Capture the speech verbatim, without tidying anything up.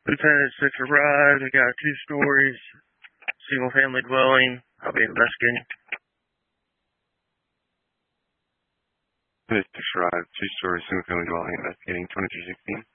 Lieutenant six arrived. We got two stories, single family dwelling. I'll be investigating. Lieutenant six arrived, two stories, single family dwelling, investigating twenty-three sixteen.